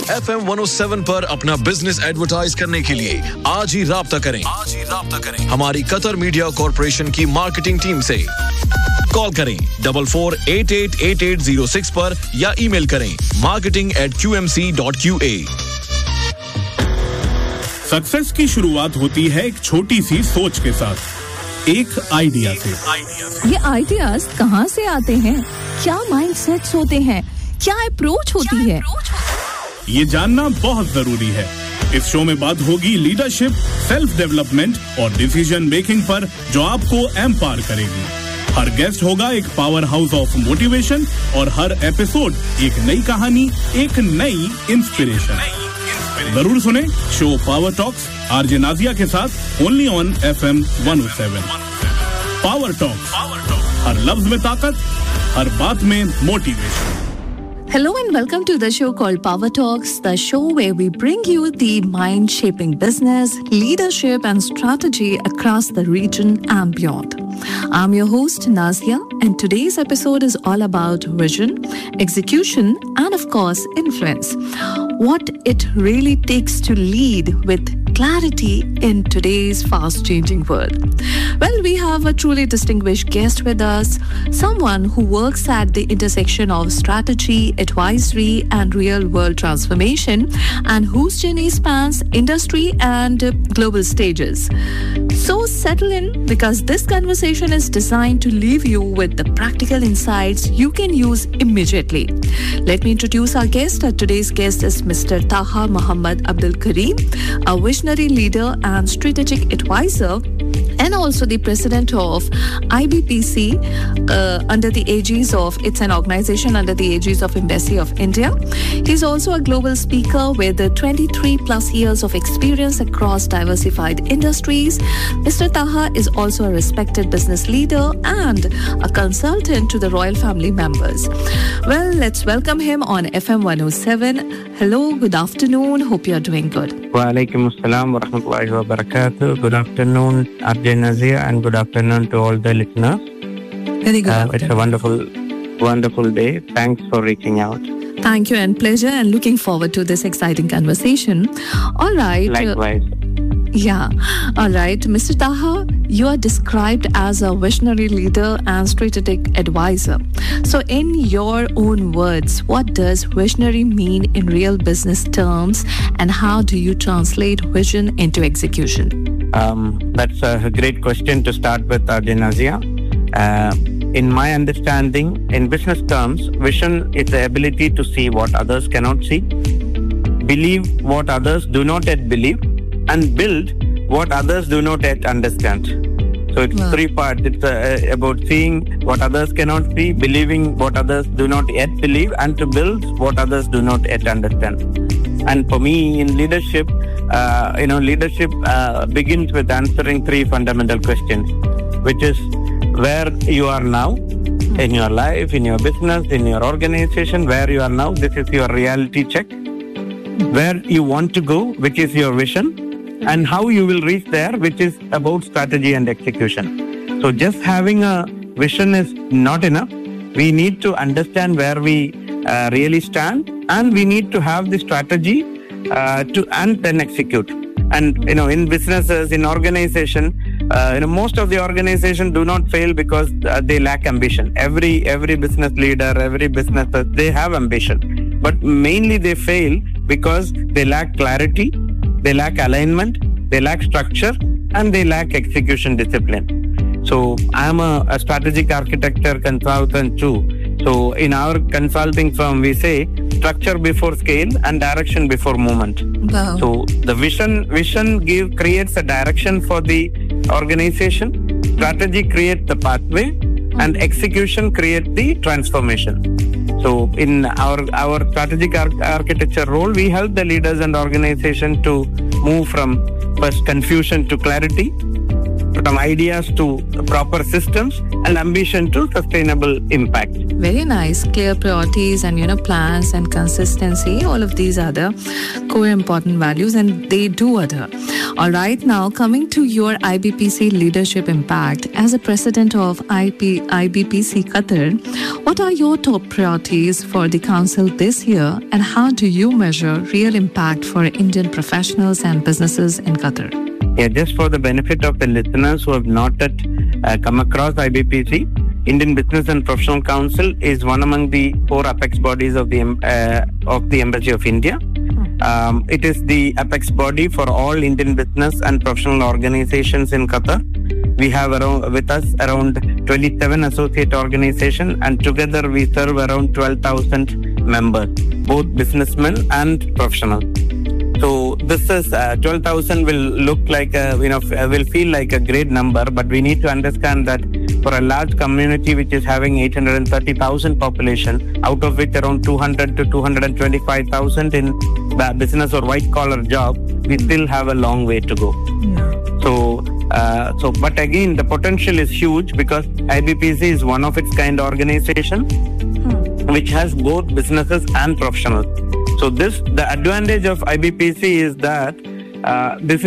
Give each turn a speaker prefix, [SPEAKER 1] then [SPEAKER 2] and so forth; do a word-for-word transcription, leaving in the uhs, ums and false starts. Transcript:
[SPEAKER 1] F M one O seven पर अपना business advertise करने के लिए आज ही राब्ता करें आज ही राब्ता करें हमारी कतर मीडिया कॉर्पोरेशन की मार्केटिंग टीम से। कॉल करें double four eight eight eight eight zero six पर या ईमेल करें marketing eight Q M C dot Q A.
[SPEAKER 2] Success की शुरुआत होती है एक छोटी सी सोच के साथ, एक आइडिया से।
[SPEAKER 3] ये आइडियाज कहाँ से आते हैं? क्या माइंडसेट्स होते हैं? क्या अप्रोच होती है?
[SPEAKER 2] ये जानना बहुत जरूरी है। इस शो में बात होगी लीडरशिप, सेल्फ डेवलपमेंट और डिसीजन मेकिंग पर, जो आपको एम्पावर करेगी। हर गेस्ट होगा एक पावर हाउस ऑफ मोटिवेशन और हर एपिसोड एक नई कहानी, एक नई इंस्पिरेशन। जरूर सुने show power talks RJ Nazia के साथ only on F M one O seven. Power talks, हर लफ्ज में ताकत, हर बात में motivation.
[SPEAKER 3] Hello and welcome to the show called Power Talks, the show where we bring you the mind-shaping business, leadership and strategy across the region and beyond. I'm your host, Nazia, and today's episode is all about vision, execution, and of course, influence. What it really takes to lead with clarity in today's fast-changing world. Well, we have a truly distinguished guest with us, someone who works at the intersection of strategy, advisory, and real-world transformation, and whose journey spans industry and global stages. So settle in, because this conversation is designed to leave you with the practical insights you can use immediately. Let me introduce our guest. Today's guest is Mister Taha Muhammad Abdul Kareem, a visionary leader and strategic advisor, and also the president of I B P C uh, under the aegis of, it's an organization under the aegis of Embassy of India. He's also a global speaker with twenty-three plus years of experience across diversified industries. Mister Taha is also a respected business leader and a consultant to the royal family members. Well, let's welcome him on F M one oh seven. Hello, good afternoon. Hope you're doing good.
[SPEAKER 4] Wa alaikum assalam wa rahmatullahi wa barakatuh. Good afternoon, Arjay Nazia, and good afternoon to all the listeners.
[SPEAKER 3] Very good.
[SPEAKER 4] Uh, it's a wonderful, wonderful day. Thanks for reaching out.
[SPEAKER 3] Thank you and pleasure, and looking forward to this exciting conversation. All right.
[SPEAKER 4] Likewise.
[SPEAKER 3] Uh, yeah. All right. Mister Taha, you are described as a visionary leader and strategic advisor. So in your own words, what does visionary mean in real business terms, and how do you translate vision into execution?
[SPEAKER 4] Um, that's a great question to start with, Arjay Nazia. Uh, in my understanding, in business terms, vision is the ability to see what others cannot see, believe what others do not yet believe, and build what others do not yet understand. So it's wow. three parts. It's uh, about seeing what others cannot see, believing what others do not yet believe, and to build what others do not yet understand. And for me, in leadership, uh, you know, leadership uh, begins with answering three fundamental questions, which is where you are now in your life, in your business, in your organization, where you are now. This is your reality check. Where you want to go, which is your vision, and how you will reach there, which is about strategy and execution. So just having a vision is not enough. We need to understand where we uh, really stand, and we need to have the strategy uh, to and then execute. And you know, in businesses, in organization, uh, you know, most of the organization do not fail because uh, they lack ambition. Every every business leader, every business, they have ambition, but mainly they fail because they lack clarity, they lack alignment, they lack structure, and they lack execution discipline. So I am a, a strategic architecture consultant too. So in our consulting firm, we say structure before scale and direction before movement.
[SPEAKER 3] Wow.
[SPEAKER 4] So the vision vision give creates a direction for the organization, strategy creates the pathway, mm-hmm. and execution creates the transformation. So in our our strategic ar- architecture role, we help the leaders and organization to move from first confusion to clarity, from ideas to proper systems, and ambition to sustainable impact.
[SPEAKER 3] Very nice. Clear priorities and, you know, plans and consistency. All of these are the core important values, and they do adhere. All right, now coming to your I B P C leadership impact as a president of I P, I B P C Qatar, what are your top priorities for the council this year, and how do you measure real impact for Indian professionals and businesses in Qatar?
[SPEAKER 4] Yeah, just for the benefit of the listeners who have not yet uh, come across I B P C, Indian Business and Professional Council is one among the four apex bodies of the uh, of the Embassy of India. Um, it is the apex body for all Indian business and professional organizations in Qatar. We have around, with us around twenty-seven associate organizations, and together we serve around twelve thousand members, both businessmen and professionals. So this is uh, twelve thousand will look like a, you know, will feel like a great number, but we need to understand that for a large community which is having eight hundred thirty thousand population, out of which around two hundred to two hundred twenty-five thousand in the business or white collar job, we still have a long way to go. Yeah. So, uh, so, but again, the potential is huge because I B P C is one of its kind organization hmm. which has both businesses and professionals. So this, the advantage of I B P C is that uh, this